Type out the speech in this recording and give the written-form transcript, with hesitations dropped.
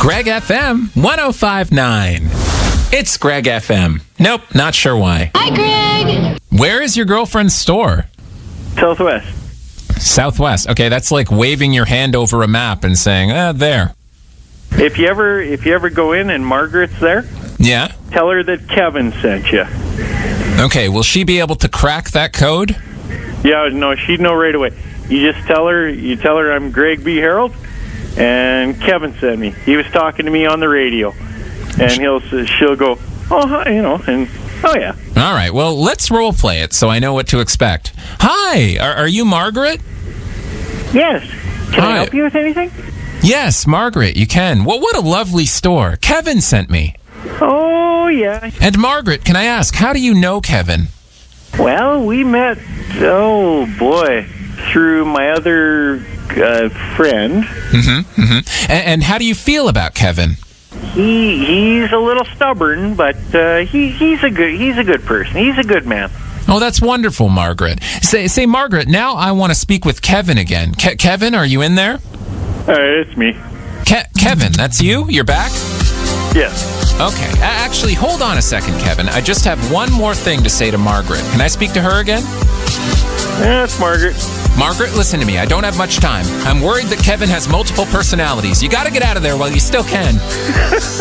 Greg FM 105.9. It's Greg FM. Nope, not sure why. Hi, Greg. Where is your girlfriend's store? Southwest. Southwest. Okay, that's like waving your hand over a map and saying, there. If you ever go in and Margaret's there, Yeah? tell her that Kevin sent you. Okay, will she be able to crack that code? Yeah, no, she'd know right away. You just tell her I'm Greg B. Harold, and Kevin sent me. He was talking to me on the radio, and she'll go, oh, hi, and oh yeah. All right, well, let's role play it so I know what to expect. Hi, are you Margaret? Yes. Can Hi. I help you with anything? Yes, Margaret, you can. Well, what a lovely store. Kevin sent me. Oh yeah. And Margaret, can I ask, how do you know Kevin? Well, we met. Oh boy, through my other friend. And how do you feel about Kevin? He's a little stubborn, but he's a good person. He's a good man. Oh, that's wonderful, Margaret. Say, Margaret, now I want to speak with Kevin again. Kevin, are you in there? It's me. Kevin, that's you? You're back? Yes. Okay. Actually, hold on a second, Kevin. I just have one more thing to say to Margaret. Can I speak to her again? That's Margaret. Margaret, listen to me. I don't have much time. I'm worried that Kevin has multiple personalities. You got to get out of there while you still can.